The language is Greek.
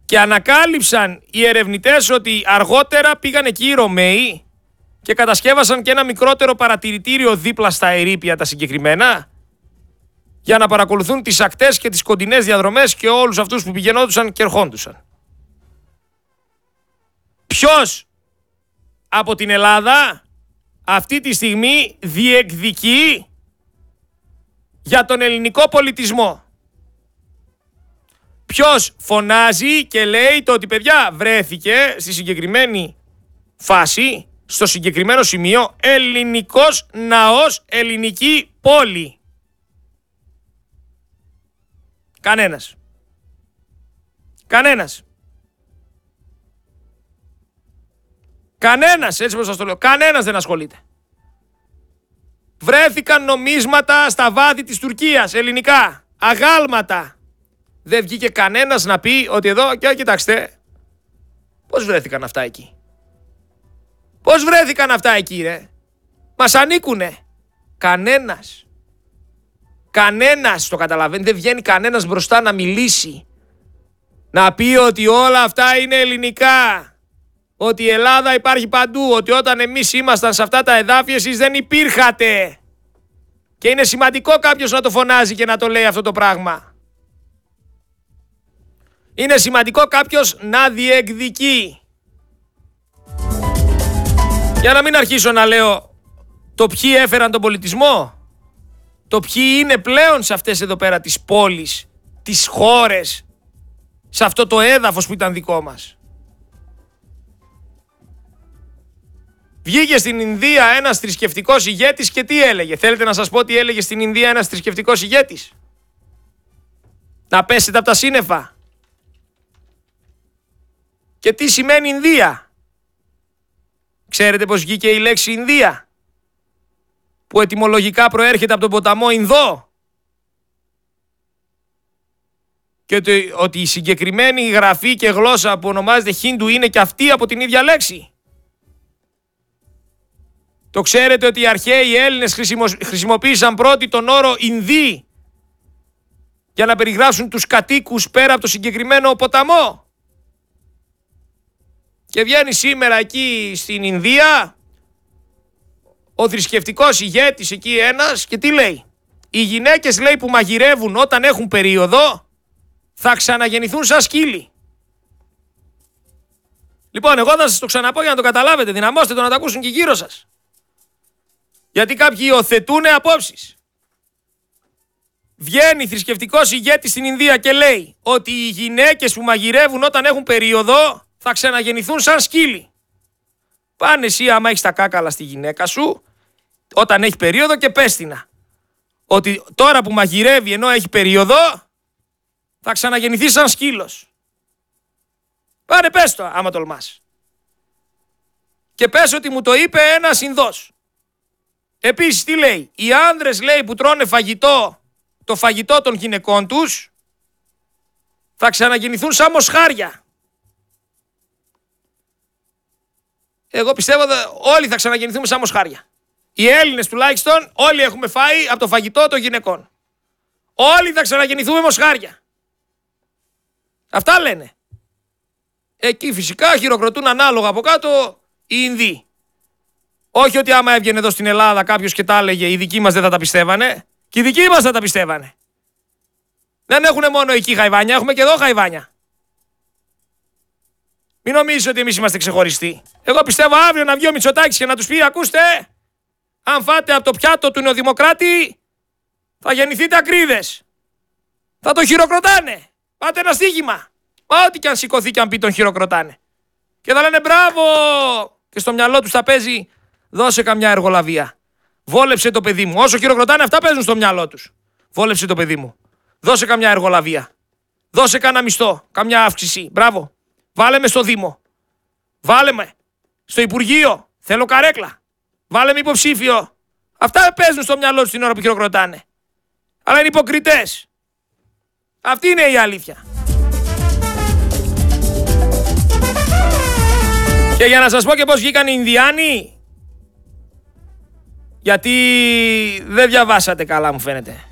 Και ανακάλυψαν οι ερευνητές ότι αργότερα πήγαν εκεί οι Ρωμαίοι και κατασκεύασαν και ένα μικρότερο παρατηρητήριο δίπλα στα ερείπια τα συγκεκριμένα για να παρακολουθούν τις ακτές και τις κοντινές διαδρομές και όλους αυτούς που πηγαινόντουσαν και ερχόντουσαν. Ποιος από την Ελλάδα αυτή τη στιγμή διεκδικεί για τον ελληνικό πολιτισμό? Ποιος φωνάζει και λέει το ότι παιδιά βρέθηκε στη συγκεκριμένη φάση, στο συγκεκριμένο σημείο, ελληνικός ναός, ελληνική πόλη? Κανένας. Κανένας. Κανένας, έτσι όπως σας το λέω. Κανένας δεν ασχολείται. Βρέθηκαν νομίσματα στα βάθη της Τουρκίας, ελληνικά, αγάλματα. Δεν βγήκε κανένας να πει ότι εδώ, και κοιτάξτε, πώς βρέθηκαν αυτά εκεί? Πώς βρέθηκαν αυτά εκεί, ρε? Μας ανήκουνε. Κανένας. Κανένας, το καταλαβαίνει, δεν βγαίνει κανένας μπροστά να μιλήσει. Να πει ότι όλα αυτά είναι ελληνικά. Ότι η Ελλάδα υπάρχει παντού. Ότι όταν εμείς ήμασταν σε αυτά τα εδάφη εσείς δεν υπήρχατε. Και είναι σημαντικό κάποιος να το φωνάζει και να το λέει αυτό το πράγμα. Είναι σημαντικό κάποιος να διεκδικεί. Για να μην αρχίσω να λέω το ποιοι έφεραν τον πολιτισμό. Το ποιοι είναι πλέον σε αυτές εδώ πέρα τις πόλεις, τις χώρες, σε αυτό το έδαφος που ήταν δικό μας. Βγήκε στην Ινδία ένας θρησκευτικός ηγέτης και τι έλεγε? Θέλετε να σας πω τι έλεγε στην Ινδία ένας θρησκευτικός ηγέτης? Να πέσετε από τα σύννεφα. Και τι σημαίνει Ινδία? Ξέρετε πως βγήκε η λέξη Ινδία? Που ετυμολογικά προέρχεται από τον ποταμό Ινδό. Και ότι η συγκεκριμένη γραφή και γλώσσα που ονομάζεται Χίντου είναι και αυτή από την ίδια λέξη. Το ξέρετε ότι οι αρχαίοι Έλληνες χρησιμοποίησαν πρώτοι τον όρο Ινδί για να περιγράψουν τους κατοίκους πέρα από το συγκεκριμένο ποταμό? Και βγαίνει σήμερα εκεί στην Ινδία ο θρησκευτικός ηγέτης εκεί ένας και τι λέει? Οι γυναίκες, λέει, που μαγειρεύουν όταν έχουν περίοδο θα ξαναγεννηθούν σαν σκύλοι. Λοιπόν, εγώ θα σας το ξαναπώ για να το καταλάβετε. Δυναμώστε το να το ακούσουν και γύρω σας. Γιατί κάποιοι υιοθετούν απόψεις. Βγαίνει θρησκευτικός ηγέτης στην Ινδία και λέει ότι οι γυναίκες που μαγειρεύουν όταν έχουν περίοδο θα ξαναγεννηθούν σαν σκύλοι. Πάνε εσύ άμα έχεις τα κάκαλα στη γυναίκα σου όταν έχει περίοδο και πες την ότι τώρα που μαγειρεύει ενώ έχει περίοδο θα ξαναγεννηθεί σαν σκύλος. Πάνε πες το άμα τολμάς. Και πες ότι μου το είπε ένας Ινδός. Επίσης τι λέει? Οι άνδρες, λέει, που τρώνε φαγητό, το φαγητό των γυναικών τους θα ξαναγεννηθούν σαν μοσχάρια. Εγώ πιστεύω ότι όλοι θα ξαναγεννηθούμε σαν μοσχάρια. Οι Έλληνες τουλάχιστον όλοι έχουμε φάει από το φαγητό των γυναικών. Όλοι θα ξαναγεννηθούμε μοσχάρια. Αυτά λένε. Εκεί φυσικά χειροκροτούν ανάλογα από κάτω οι Ινδοί. Όχι ότι άμα έβγαινε εδώ στην Ελλάδα κάποιος και τα έλεγε οι δικοί μας δεν θα τα πιστεύανε. Και οι δικοί μας θα τα πιστεύανε. Δεν έχουν μόνο εκεί χαϊβάνια, έχουμε και εδώ χαϊβάνια. Μην νομίζεις ότι εμείς είμαστε ξεχωριστοί. Εγώ πιστεύω αύριο να βγει ο Μητσοτάκης και να τους πει: ακούστε, αν φάτε από το πιάτο του Νεοδημοκράτη, θα γεννηθείτε ακρίδες. Θα το χειροκροτάνε. Πάτε ένα στοίχημα. Ό,τι και αν σηκωθεί και αν πει τον χειροκροτάνε. Και θα λένε μπράβο. Και στο μυαλό τους θα παίζει: δώσε καμιά εργολαβία. Βόλεψε το παιδί μου. Όσο χειροκροτάνε, αυτά παίζουν στο μυαλό τους. Βόλεψε το παιδί μου. Δώσε καμιά εργολαβία. Δώσε κάνα μισθό. Καμιά αύξηση. Μπράβο. Βάλε με στο Δήμο. Βάλε με στο Υπουργείο. Θέλω καρέκλα. Βάλε με υποψήφιο. Αυτά παίζουν στο μυαλό τους την ώρα που χειροκροτάνε. Αλλά είναι υποκριτές. Αυτή είναι η αλήθεια. Και για να σας πω και πώς βγήκαν οι Ινδιάνοι, γιατί δεν διαβάσατε καλά μου φαίνεται.